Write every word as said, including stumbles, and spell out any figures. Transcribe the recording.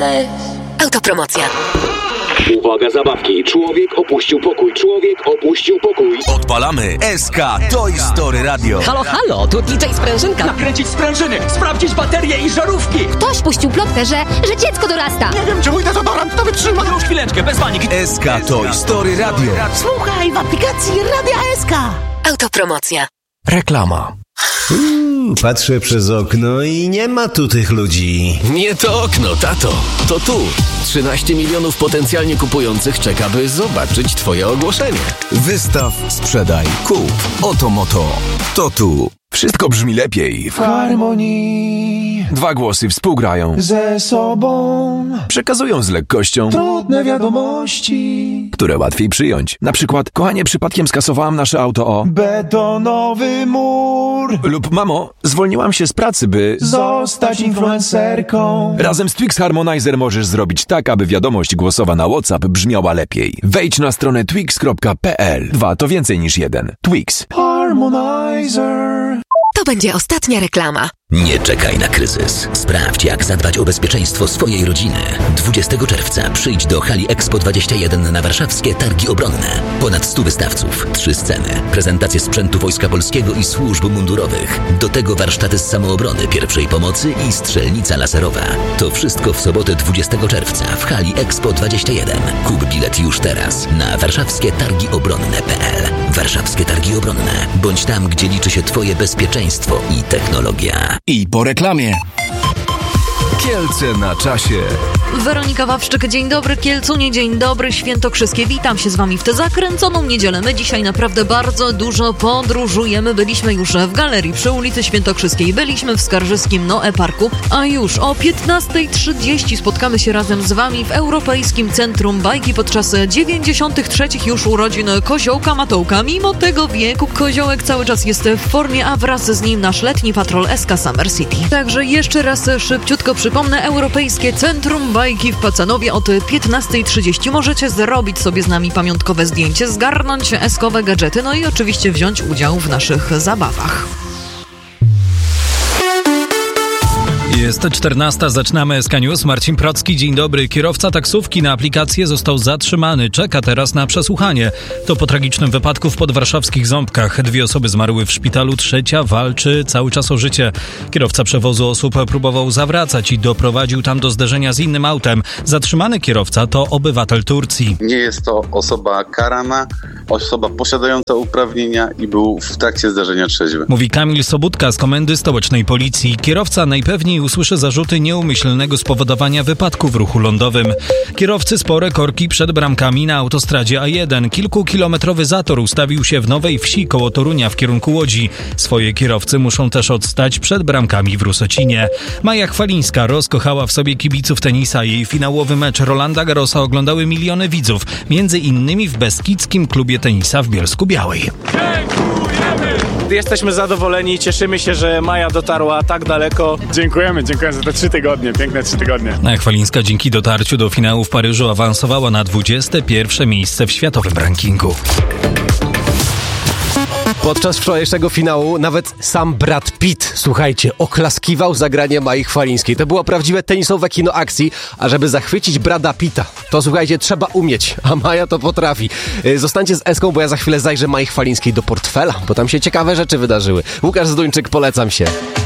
Autopromocja. Uwaga, zabawki. Człowiek opuścił pokój. Człowiek opuścił pokój. Odpalamy S K Toy Story Radio. Halo, halo, tu D J Sprężynka. Nakręcić sprężyny, sprawdzić baterie i żarówki. Ktoś puścił plotkę, że, że dziecko dorasta. Nie wiem, czy mój dezodorant to wytrzyma. Już chwileczkę, bez paniki. S K Toy Story Radio. Słuchaj w aplikacji Radia S K. Autopromocja. Reklama. Uuu, patrzę przez okno i nie ma tu tych ludzi. Nie to okno, tato. To tu. trzynaście milionów potencjalnie kupujących czeka, by zobaczyć twoje ogłoszenie. Wystaw, sprzedaj, kup. Oto moto. To tu. Wszystko brzmi lepiej. W harmonii. Dwa głosy współgrają. Ze sobą. Przekazują z lekkością. Trudne wiadomości. Które łatwiej przyjąć. Na przykład, kochanie, przypadkiem skasowałam nasze auto o... Betonowy mur. Lub, mamo, zwolniłam się z pracy, by... Zostać influencerką. Razem z Twix Harmonizer możesz zrobić tak, aby wiadomość głosowa na WhatsApp brzmiała lepiej. Wejdź na stronę twix kropka p l. Dwa to więcej niż jeden. Twix. Harmonizer. To będzie ostatnia reklama. Nie czekaj na kryzys. Sprawdź, jak zadbać o bezpieczeństwo swojej rodziny. dwudziestego czerwca przyjdź do hali Expo dwadzieścia jeden na warszawskie Targi Obronne. Ponad stu wystawców, trzy sceny, prezentacje sprzętu Wojska Polskiego i służb mundurowych. Do tego warsztaty z samoobrony, pierwszej pomocy i strzelnica laserowa. To wszystko w sobotę dwudziestego czerwca w hali Expo dwadzieścia jeden. Kup bilet już teraz na warszawskie targi obronne kropka p l. Warszawskie Targi Obronne. Bądź tam, gdzie liczy się twoje bezpieczeństwo i technologia. I po reklamie. Kielce na czasie. Weronika Wawrzyk, dzień dobry Kielcunie, dzień dobry Świętokrzyskie. Witam się z wami w tę zakręconą niedzielę. My dzisiaj naprawdę bardzo dużo podróżujemy. Byliśmy już w galerii przy ulicy Świętokrzyskiej, byliśmy w Skarżyskim Noe Parku, a już o piętnasta trzydzieści spotkamy się razem z wami w Europejskim Centrum Bajki podczas dziewięćdziesiątych trzecich już urodzin Koziołka Matołka. Mimo tego wieku Koziołek cały czas jest w formie, a wraz z nim nasz letni patrol S K Summer City. Także jeszcze raz szybciutko przypomnę, Europejskie Centrum Bajki w Pacanowie od piętnasta trzydzieści. Możecie zrobić sobie z nami pamiątkowe zdjęcie, zgarnąć eskowe gadżety, no i oczywiście wziąć udział w naszych zabawach. Jest czternasta, zaczynamy S K News. Marcin Procki, dzień dobry. Kierowca taksówki na aplikację został zatrzymany. Czeka teraz na przesłuchanie. To po tragicznym wypadku w podwarszawskich Ząbkach. Dwie osoby zmarły w szpitalu, trzecia walczy cały czas o życie. Kierowca przewozu osób próbował zawracać i doprowadził tam do zderzenia z innym autem. Zatrzymany kierowca to obywatel Turcji. Nie jest to osoba karana, osoba posiadająca uprawnienia i był w trakcie zdarzenia trzeźwy. Mówi Kamil Sobutka z Komendy Stołecznej Policji. Kierowca najpewniej usłyszy zarzuty nieumyślnego spowodowania wypadku w ruchu lądowym. Kierowcy spore korki przed bramkami na autostradzie A jeden. Kilkukilometrowy zator ustawił się w Nowej Wsi koło Torunia w kierunku Łodzi. Swoje kierowcy muszą też odstać przed bramkami w Rusocinie. Maja Chwalińska rozkochała w sobie kibiców tenisa. Jej finałowy mecz Rolanda Garrosa oglądały miliony widzów, między innymi w Beskidzkim Klubie Tenisa w Bielsku-Białej. Jesteśmy zadowoleni, cieszymy się, że Maja dotarła tak daleko. Dziękujemy, dziękujemy za te trzy tygodnie, piękne trzy tygodnie. A Chwalińska dzięki dotarciu do finału w Paryżu awansowała na dwudzieste pierwsze miejsce w światowym rankingu. Podczas wczorajszego finału nawet sam Brad Pitt, słuchajcie, oklaskiwał zagranie Mai Chwalińskiej. To było prawdziwe tenisowe kino akcji, a żeby zachwycić Brada Pitta, to słuchajcie, trzeba umieć, a Maja to potrafi. Zostańcie z Eską, bo ja za chwilę zajrzę Mai Chwalińskiej do portfela, bo tam się ciekawe rzeczy wydarzyły. Łukasz Zduńczyk, polecam się.